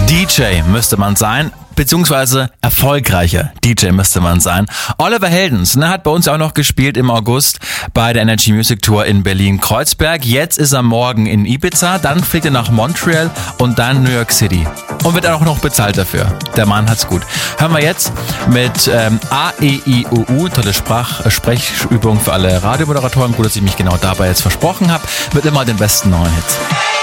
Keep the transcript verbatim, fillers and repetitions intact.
D J müsste man sein, beziehungsweise erfolgreicher D J müsste man sein. Oliver Heldens, ne, hat bei uns auch noch gespielt im August bei der Energy Music Tour in Berlin-Kreuzberg. Jetzt ist er morgen in Ibiza, dann fliegt er nach Montreal und dann New York City. Und wird auch noch bezahlt dafür. Der Mann hat's gut. Hören wir jetzt mit ähm, A, E, I, O, U, tolle Sprach äh, Sprechübung für alle Radiomoderatoren. Gut, dass ich mich genau dabei jetzt versprochen habe, mit immer den besten neuen Hits.